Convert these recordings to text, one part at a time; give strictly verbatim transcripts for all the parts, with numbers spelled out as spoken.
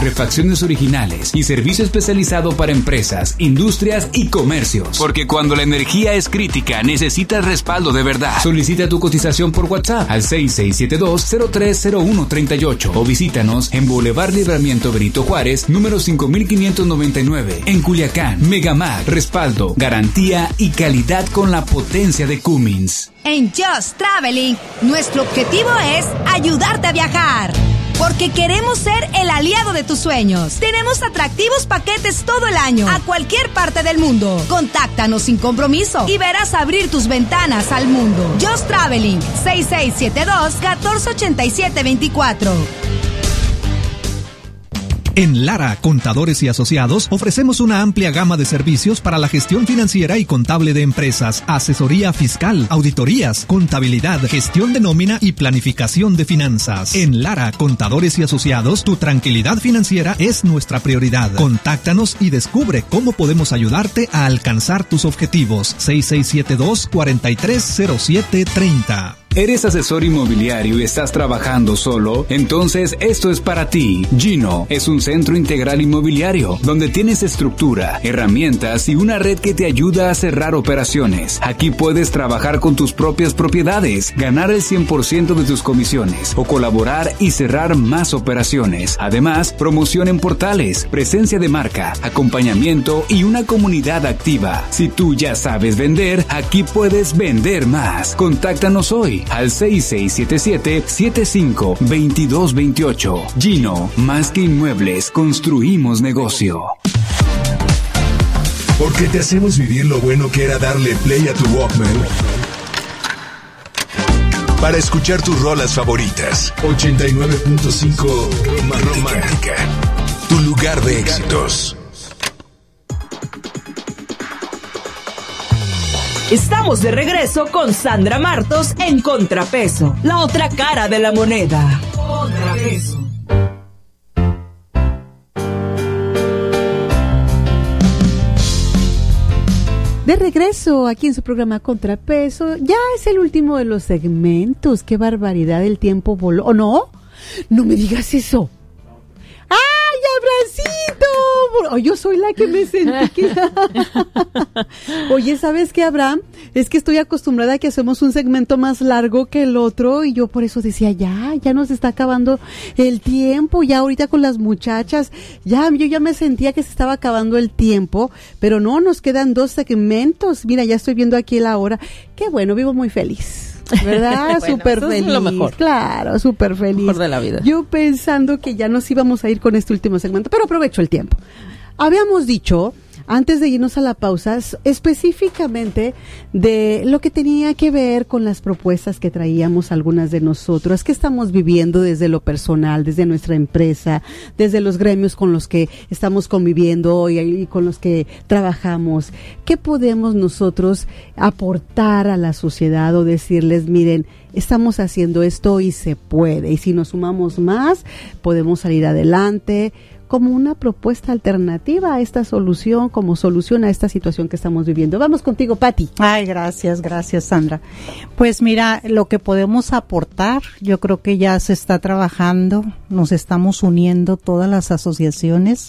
refacciones originales y servicio especializado para empresas, industrias y comercios. Porque cuando la energía es crítica, necesitas respaldo de verdad. Solicita tu cotización por WhatsApp al seis seis siete dos, cero tres cero uno tres ocho o visítanos en Boulevard Libramiento Benito Juárez, número cinco mil quinientos noventa y nueve, en Culiacán. Megamar, respaldo, garantía y calidad con la potencia de Cummins. En Just Traveling, nuestro objetivo es ayudarte a viajar. Porque queremos ser el aliado de tus sueños. Tenemos atractivos paquetes todo el año, a cualquier parte del mundo. Contáctanos sin compromiso y verás abrir tus ventanas al mundo. Just Traveling, seis seis siete dos, uno cuatro ocho siete dos cuatro. En Lara, Contadores y Asociados, ofrecemos una amplia gama de servicios para la gestión financiera y contable de empresas, asesoría fiscal, auditorías, contabilidad, gestión de nómina y planificación de finanzas. En Lara, Contadores y Asociados, tu tranquilidad financiera es nuestra prioridad. Contáctanos y descubre cómo podemos ayudarte a alcanzar tus objetivos. seis seis siete dos, cuatro tres cero siete tres cero. ¿Eres asesor inmobiliario y estás trabajando solo? Entonces esto es para ti. Gino es un centro integral inmobiliario donde tienes estructura, herramientas y una red que te ayuda a cerrar operaciones. Aquí puedes trabajar con tus propias propiedades, ganar el cien por ciento de tus comisiones o colaborar y cerrar más operaciones. Además, promoción en portales, presencia de marca, acompañamiento y una comunidad activa. Si tú ya sabes vender, aquí puedes vender más. Contáctanos hoy al seis seis siete siete, siete cinco dos dos dos ocho. Gino, más que inmuebles, construimos negocio. Porque te hacemos vivir lo bueno que era darle play a tu Walkman para escuchar tus rolas favoritas. ochenta y nueve punto cinco Romántica, tu lugar de éxitos. Estamos de regreso con Sandra Martos en Contrapeso, la otra cara de la moneda. Contrapeso. De regreso aquí en su programa Contrapeso. Ya es el último de los segmentos. ¡Qué barbaridad! El tiempo voló. ¿O no? No me digas eso. ¡Ay, Abrancito! Oh, yo soy la que me sentí que... Oye, ¿sabes qué, Abraham? Es que estoy acostumbrada a que hacemos un segmento más largo que el otro y yo por eso decía, ya, ya nos está acabando el tiempo, ya ahorita con las muchachas, ya, yo ya me sentía que se estaba acabando el tiempo, pero no, nos quedan dos segmentos. Mira, ya estoy viendo aquí la hora. Qué bueno, vivo muy feliz. ¿Verdad? Bueno, súper feliz. Es lo mejor. Claro, súper feliz. Mejor de la vida. Yo pensando que ya nos íbamos a ir con este último segmento, pero aprovecho el tiempo. Habíamos dicho, antes de irnos a la pausa, específicamente de lo que tenía que ver con las propuestas que traíamos algunas de nosotros, que estamos viviendo desde lo personal, desde nuestra empresa, desde los gremios con los que estamos conviviendo y, y con los que trabajamos. ¿Qué podemos nosotros aportar a la sociedad o decirles, miren, estamos haciendo esto y se puede, y si nos sumamos más, podemos salir adelante, como una propuesta alternativa a esta solución, como solución a esta situación que estamos viviendo? Vamos contigo, Pati. Ay, gracias, gracias, Sandra. Pues mira, lo que podemos aportar, yo creo que ya se está trabajando, nos estamos uniendo todas las asociaciones.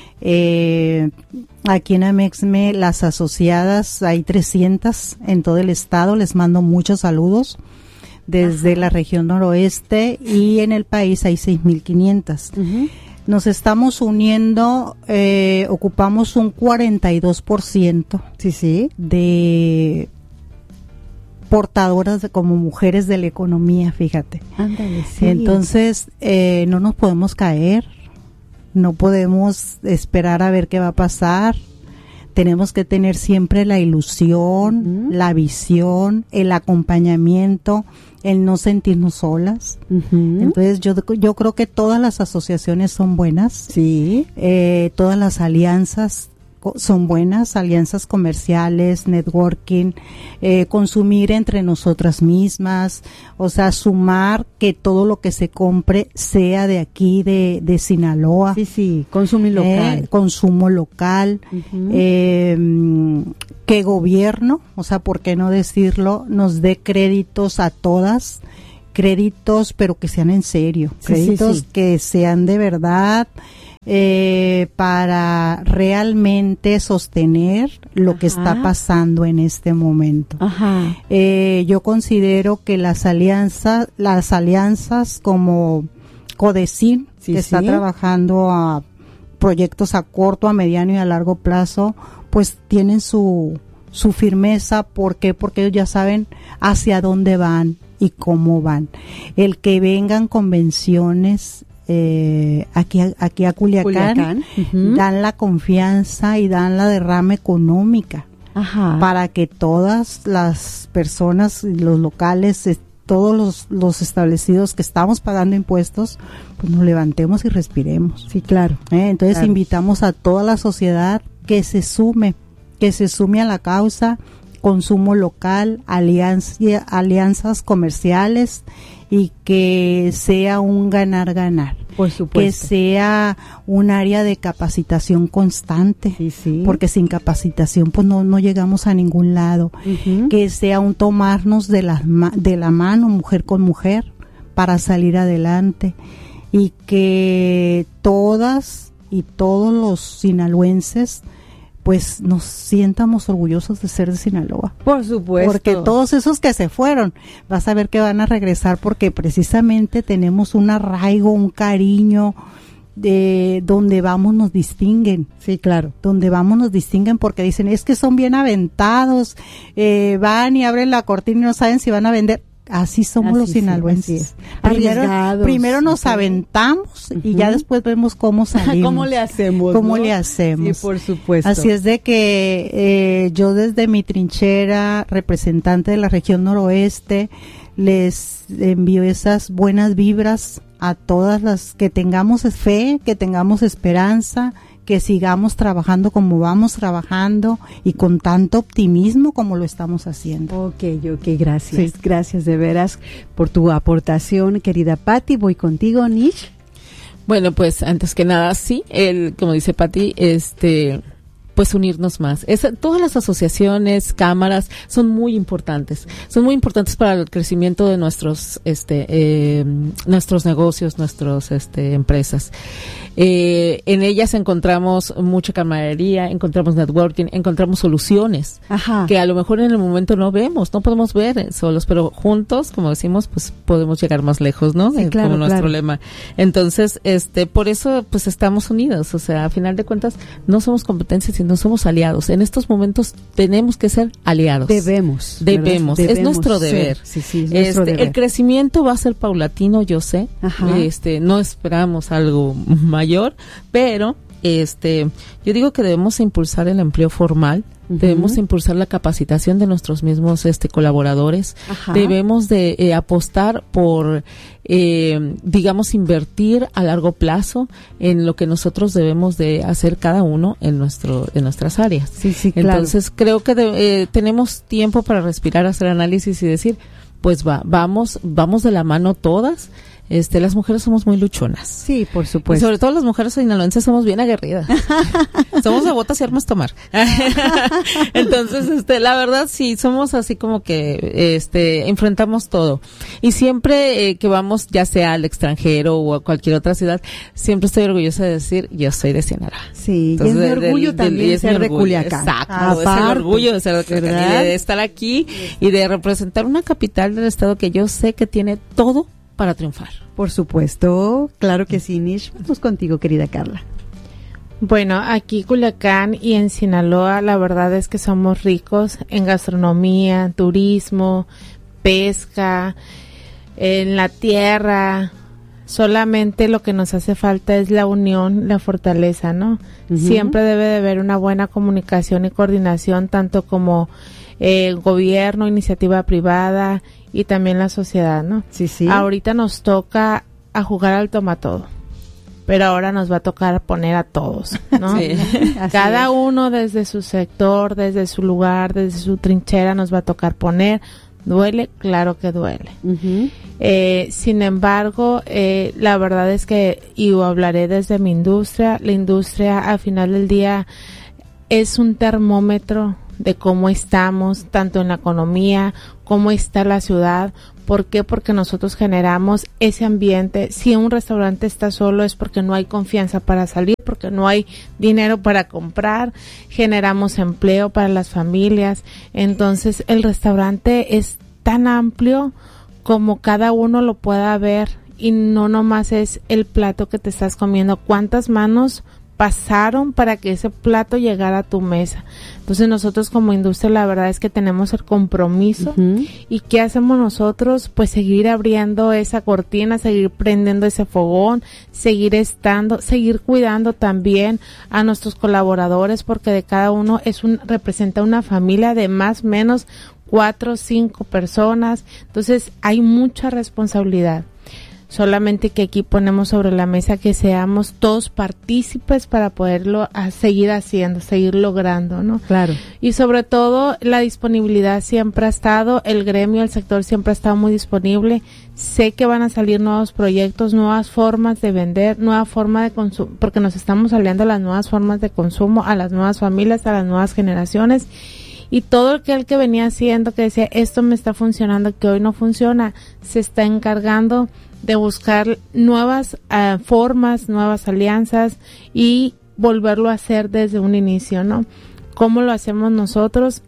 Eh, aquí en Amexme, las asociadas, hay trescientas en todo el estado, les mando muchos saludos. Desde Ajá. la región noroeste, y en el país hay seis mil quinientas. Uh-huh. Nos estamos uniendo, eh, ocupamos un cuarenta y dos por ciento sí, sí. de portadoras de, como mujeres de la economía, fíjate. Ándale, sí. Entonces, eh, no nos podemos caer, no podemos esperar a ver qué va a pasar. Tenemos que tener siempre la ilusión, uh-huh. la visión, el acompañamiento, el no sentirnos solas. Uh-huh. Entonces yo yo creo que todas las asociaciones son buenas. Sí. Eh, todas las alianzas son buenas, alianzas comerciales, networking, eh, consumir entre nosotras mismas, o sea, sumar que todo lo que se compre sea de aquí, de, de Sinaloa. Sí, sí, consumir local. Eh, consumo local, uh-huh. eh, que gobierno, o sea, ¿por qué no decirlo?, nos dé créditos a todas, créditos, pero que sean en serio, créditos sí, sí, sí. que sean de verdad. eh, para realmente sostener lo Ajá. que está pasando en este momento. Ajá. Eh, yo considero que las alianzas, las alianzas como Codecin, sí, que está sí. trabajando a proyectos a corto, a mediano y a largo plazo, pues tienen su su firmeza. ¿Por qué? Porque ellos ya saben hacia dónde van y cómo van. El que vengan convenciones eh, aquí, a, aquí a Culiacán, Culiacán. Uh-huh. dan la confianza y dan la derrama económica Ajá. para que todas las personas, los locales, todos los, los establecidos que estamos pagando impuestos, pues nos levantemos y respiremos. Sí, claro. ¿Eh? Entonces claro. invitamos a toda la sociedad que se sume, que se sume a la causa, consumo local, alianza, alianzas comerciales y que sea un ganar-ganar. Por supuesto. Que sea un área de capacitación constante, sí, sí. porque sin capacitación pues no, no llegamos a ningún lado. Uh-huh. Que sea un tomarnos de la, de la mano, mujer con mujer, para salir adelante. Y que todas y todos los sinaloenses pues nos sientamos orgullosos de ser de Sinaloa. Por supuesto. Porque todos esos que se fueron, vas a ver que van a regresar porque precisamente tenemos un arraigo, un cariño, de donde vamos nos distinguen. Sí, claro. Donde vamos nos distinguen porque dicen, es que son bien aventados, eh, van y abren la cortina y no saben si van a vender. Así somos así los sinaloenses. Sí, primero, primero nos okay. aventamos uh-huh. y ya después vemos cómo salimos. ¿Cómo le hacemos? ¿Cómo ¿no? le hacemos? Sí, por supuesto. Así es de que eh, yo desde mi trinchera, representante de la región noroeste, les envío esas buenas vibras a todas las que tengamos fe, que tengamos esperanza, que sigamos trabajando como vamos trabajando y con tanto optimismo como lo estamos haciendo. Ok, ok, gracias. Sí. Gracias de veras por tu aportación, querida Patti. Voy contigo, Nish. Bueno, pues antes que nada, sí, el, como dice Patti, este... pues unirnos más. Es, todas las asociaciones, cámaras, son muy importantes. Son muy importantes para el crecimiento de nuestros, este, eh, nuestros negocios, nuestras, este, empresas. Eh, en ellas encontramos mucha camaradería, encontramos networking, encontramos soluciones Ajá. que a lo mejor en el momento no vemos, no podemos ver solos, pero juntos, como decimos, pues podemos llegar más lejos, ¿no? Sí, claro, como nuestro claro. lema. Entonces, este, por eso, pues estamos unidos. O sea, a final de cuentas, no somos competencias, sino somos aliados. En estos momentos tenemos que ser aliados. Debemos. Debemos. Debemos es nuestro deber. Sí, sí, es nuestro este, deber. El crecimiento va a ser paulatino, yo sé. Ajá. Este, no esperamos algo mayor, pero este, yo digo que debemos impulsar el empleo formal. Uh-huh. Debemos impulsar la capacitación de nuestros mismos este colaboradores. Ajá. Debemos de eh, apostar por eh, digamos invertir a largo plazo en lo que nosotros debemos de hacer cada uno en nuestro en nuestras áreas. Sí, sí, claro. Entonces creo que de, eh, tenemos tiempo para respirar, hacer análisis y decir, pues va, vamos vamos de la mano todas. Este, las mujeres somos muy luchonas. Sí, por supuesto. Y sobre todo las mujeres sinaloenses somos bien aguerridas. Somos de botas y armas tomar. Entonces, este, la verdad sí, somos así como que, este, enfrentamos todo. Y siempre eh, que vamos, ya sea al extranjero o a cualquier otra ciudad, siempre estoy orgullosa de decir, yo soy de Sinaloa. Sí, entonces, y es mi orgullo de, también de, de ser de Culiacán. Exacto, Aparte, es el orgullo de ser de Culiacán y de estar aquí y de representar una capital del estado que yo sé que tiene todo para triunfar. Por supuesto, claro que sí, Nish. Vamos contigo, querida Carla. Bueno, aquí Culiacán y en Sinaloa la verdad es que somos ricos en gastronomía, turismo, pesca, en la tierra. Solamente lo que nos hace falta es la unión, la fortaleza, ¿no? Uh-huh. Siempre debe de haber una buena comunicación y coordinación, tanto como el gobierno, iniciativa privada y también la sociedad, ¿no? Sí, sí. Ahorita nos toca a jugar al tomatodo, pero ahora nos va a tocar poner a todos, ¿no? Sí. Cada uno desde su sector, desde su lugar, desde su trinchera nos va a tocar poner. ¿Duele? Claro que duele. Uh-huh. Eh, sin embargo, eh, la verdad es que, y hablaré desde mi industria, la industria al final del día es un termómetro de cómo estamos, tanto en la economía, cómo está la ciudad. ¿Por qué? Porque nosotros generamos ese ambiente. Si un restaurante está solo es porque no hay confianza para salir, porque no hay dinero para comprar. Generamos empleo para las familias. Entonces el restaurante es tan amplio como cada uno lo pueda ver, y no nomás es el plato que te estás comiendo. ¿Cuántas manos pasaron para que ese plato llegara a tu mesa? Entonces nosotros como industria la verdad es que tenemos el compromiso. Uh-huh. ¿Y qué hacemos nosotros? Pues seguir abriendo esa cortina, seguir prendiendo ese fogón, seguir estando, seguir cuidando también a nuestros colaboradores, porque de cada uno es un, representa una familia de más o menos cuatro o cinco personas. Entonces hay mucha responsabilidad. Solamente que aquí ponemos sobre la mesa que seamos todos partícipes para poderlo a seguir haciendo, seguir logrando, ¿no? Claro. Y sobre todo la disponibilidad siempre ha estado, el gremio, el sector siempre ha estado muy disponible. Sé que van a salir nuevos proyectos, nuevas formas de vender, nueva forma de consumo, porque nos estamos aliando a las nuevas formas de consumo, a las nuevas familias, a las nuevas generaciones. Y todo aquel que venía haciendo, que decía, esto me está funcionando, que hoy no funciona, se está encargando de buscar nuevas uh, formas, nuevas alianzas y volverlo a hacer desde un inicio, ¿no? ¿Cómo lo hacemos nosotros?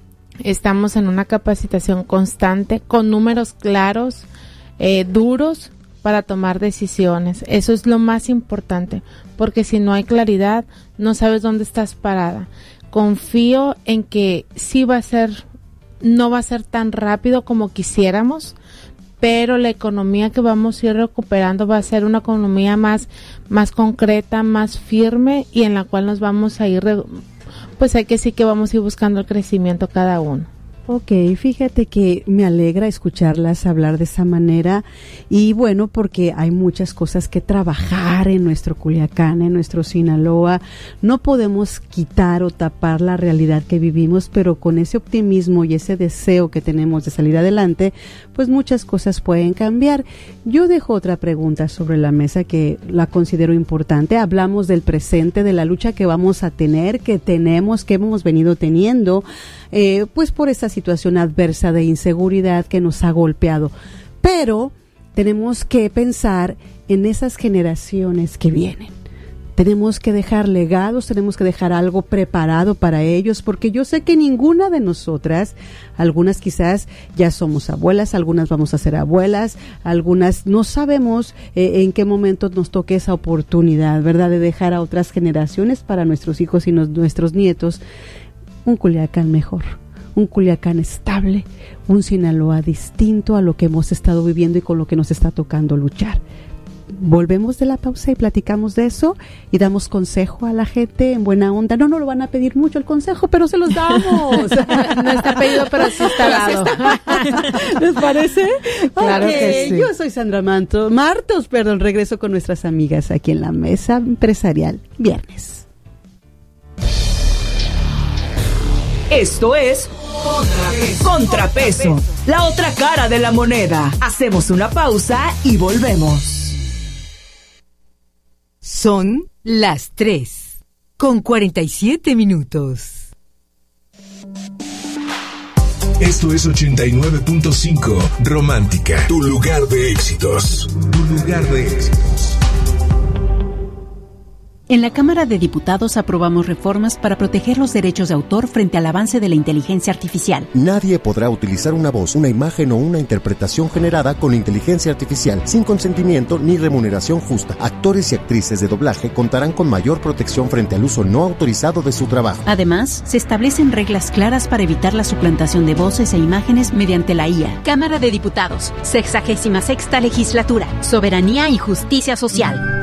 Estamos en una capacitación constante, con números claros, eh, duros, para tomar decisiones. Eso es lo más importante, porque si no hay claridad, no sabes dónde estás parada. Confío en que sí va a ser, no va a ser tan rápido como quisiéramos, pero la economía que vamos a ir recuperando va a ser una economía más, más concreta, más firme, y en la cual nos vamos a ir, pues hay que sí que vamos a ir buscando el crecimiento cada uno. Ok, fíjate que me alegra escucharlas hablar de esa manera, y bueno, porque hay muchas cosas que trabajar en nuestro Culiacán, en nuestro Sinaloa. No podemos quitar o tapar la realidad que vivimos, pero con ese optimismo y ese deseo que tenemos de salir adelante, pues muchas cosas pueden cambiar. Yo dejo otra pregunta sobre la mesa que la considero importante. Hablamos del presente, de la lucha que vamos a tener, que tenemos, que hemos venido teniendo, eh, pues por esa situación adversa de inseguridad que nos ha golpeado, pero tenemos que pensar en esas generaciones que vienen. Tenemos que dejar legados, tenemos que dejar algo preparado para ellos, porque yo sé que ninguna de nosotras, algunas quizás ya somos abuelas, algunas vamos a ser abuelas, algunas no sabemos eh, en qué momento nos toque esa oportunidad, ¿verdad?, de dejar a otras generaciones para nuestros hijos y nos, nuestros nietos un Culiacán mejor, un Culiacán estable, un Sinaloa distinto a lo que hemos estado viviendo y con lo que nos está tocando luchar. Volvemos de la pausa y platicamos de eso y damos consejo a la gente en buena onda. No, no lo van a pedir mucho el consejo, pero se los damos. No está pedido, pero sí está dado. ¿Les parece? Claro okay, que sí. Yo soy Sandra Manto, Martos, perdón, regreso con nuestras amigas aquí en la Mesa Empresarial, viernes. Esto es Contrapeso. Contrapeso, la otra cara de la moneda. Hacemos una pausa y volvemos. Son las tres con cuarenta y siete minutos. Esto es ochenta y nueve punto cinco Romántica, tu lugar de éxitos. Tu lugar de éxitos. En la Cámara de Diputados aprobamos reformas para proteger los derechos de autor frente al avance de la inteligencia artificial. Nadie podrá utilizar una voz, una imagen o una interpretación generada con inteligencia artificial sin consentimiento ni remuneración justa. Actores y actrices de doblaje contarán con mayor protección frente al uso no autorizado de su trabajo. Además, se establecen reglas claras para evitar la suplantación de voces e imágenes mediante la I A. Cámara de Diputados, sexagésima sexta legislatura, soberanía y justicia social.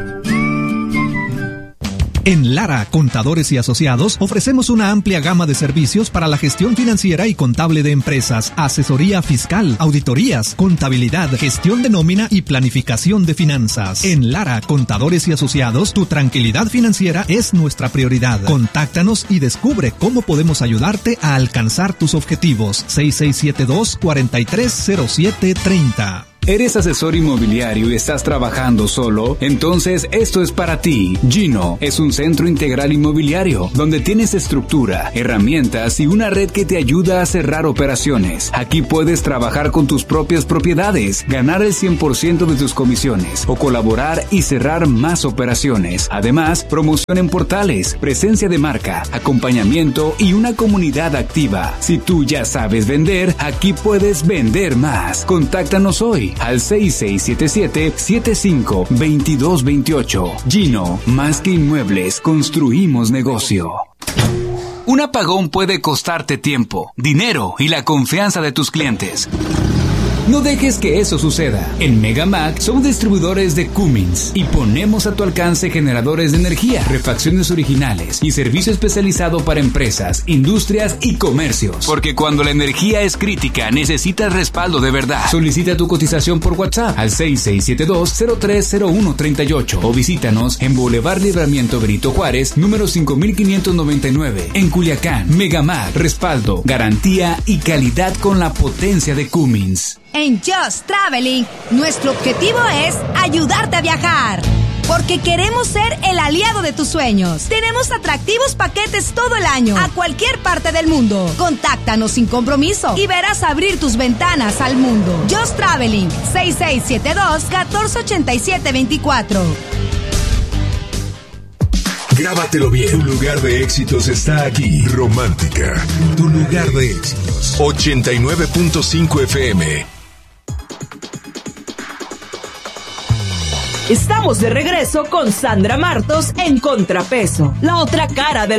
En Lara, Contadores y Asociados, ofrecemos una amplia gama de servicios para la gestión financiera y contable de empresas, asesoría fiscal, auditorías, contabilidad, gestión de nómina y planificación de finanzas. En Lara, Contadores y Asociados, tu tranquilidad financiera es nuestra prioridad. Contáctanos y descubre cómo podemos ayudarte a alcanzar tus objetivos. seis seis siete dos, cuatro tres cero siete tres cero. ¿Eres asesor inmobiliario y estás trabajando solo? Entonces esto es para ti. Gino es un centro integral inmobiliario donde tienes estructura, herramientas y una red que te ayuda a cerrar operaciones. Aquí puedes trabajar con tus propias propiedades, ganar el cien por ciento de tus comisiones o colaborar y cerrar más operaciones. Además, promoción en portales, presencia de marca, acompañamiento y una comunidad activa. Si tú ya sabes vender, aquí puedes vender más. Contáctanos hoy al seis seis siete siete, siete cinco dos dos dos ocho. Gino, más que inmuebles, construimos negocio. Un apagón puede costarte tiempo, dinero y la confianza de tus clientes. No dejes que eso suceda. En Megamac somos distribuidores de Cummins y ponemos a tu alcance generadores de energía, refacciones originales y servicio especializado para empresas, industrias y comercios. Porque cuando la energía es crítica, necesitas respaldo de verdad. Solicita tu cotización por WhatsApp al seis seis siete dos, cero tres cero uno tres ocho o visítanos en Boulevard Libramiento Benito Juárez, número cinco mil quinientos noventa y nueve, en Culiacán. Megamac, respaldo, garantía y calidad con la potencia de Cummins. En Just Traveling, nuestro objetivo es ayudarte a viajar. Porque queremos ser el aliado de tus sueños. Tenemos atractivos paquetes todo el año, a cualquier parte del mundo. Contáctanos sin compromiso y verás abrir tus ventanas al mundo. Just Traveling, seis seis siete dos, uno cuatro ocho siete dos cuatro. Grábatelo bien. Tu lugar de éxitos está aquí. Romántica. Tu lugar de éxitos. ochenta y nueve punto cinco F M. Estamos de regreso con Sandra Martos en Contrapeso, la otra cara de